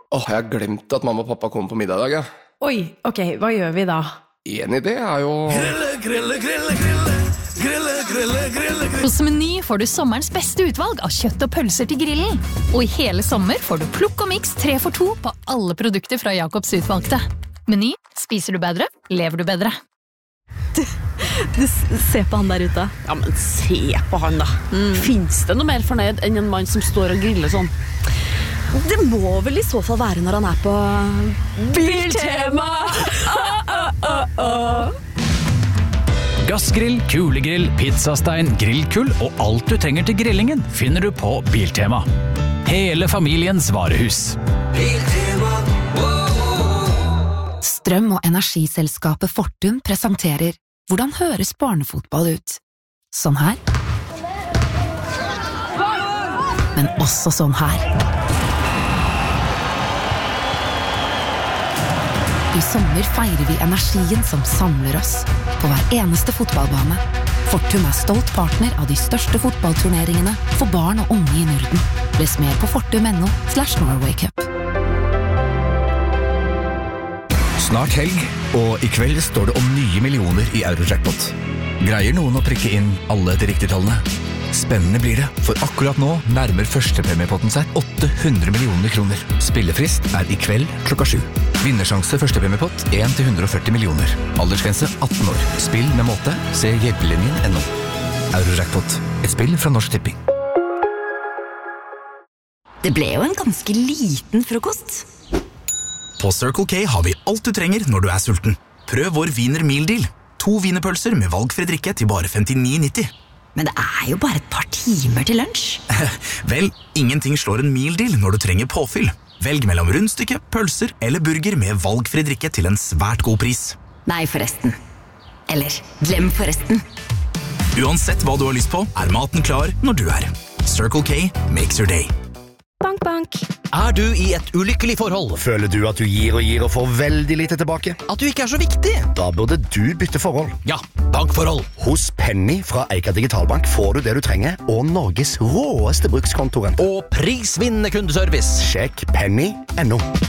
Jeg har glemt at mamma og pappa kommer på middag I dag, ja. Oi, ok, hva gjør vi da? En idé jo... Hos Meny får du sommerens beste utvalg av kjøtt og pølser til grillen. Og I hele sommer får du plukk og mix 3 for 2 på alle produkter fra Jacobs utvalgte. Meny, spiser du bedre, lever du bedre. Du ser på han der ute. Ja, men se på han da. Finns det noe mer fornøyd enn en mann som står og griller sånn? Det må vel I så fall være når han på Biltema! Gassgrill, kulegrill, pizzastein, grillkull og alt du trenger til grillingen finner du på Biltema. Hele familiens varehus. Biltema. Strøm- og energiselskapet Fortum presenterer Hvordan høres barnefotball ut? Sånn her. Men også sånn her. I sommer feirer vi energien som samler oss på hver eneste fotballbane. Fortum stolt partner av de største fotballturneringene for barn og unge I Norden. Les mer på fortum.no/Norway Cup. Snart helg, og I kveld står det om nye millioner I Eurojackpot. Greier noen å prikke inn alle de riktige tallene? Spennende blir det, for akkurat nå nærmer første premiepotten seg 800 millioner kroner. Spillefrist I kveld klokka 7. Vinnersjanse første premiepott 1-140 millioner. Aldersgrense 18 år. Spill med måte, se hjelpelinjen.no. Eurojackpot, et spill fra Norsk Tipping. Det ble jo en ganske liten frokost. På Circle K har vi alt du trenger når du sulten. Prøv vår Wiener Meal Deal. 2 wienerpølser med valgfri drikke til bare 59,90. Men det jo bare et par timer til lunsj. Vel, ingenting slår en meal deal når du trenger påfyll. Velg mellom rundstykke, pølser eller burger med valgfri drikke til en svært god pris. Nei, forresten. Eller, glem forresten. Uansett hva du har lyst på, maten klar når du Circle K makes your day. Bank, bank. Du I et ulykkelig forhold? Føler du at du gir og får veldig lite tilbake? At du ikke så viktig? Da burde du bytte forhold. Ja, bankforhold. Hos Penny fra Eika Digitalbank får du det du trenger, og Norges råeste brukskontorent. Og prisvinnende kundeservice. Sjekk penny.no.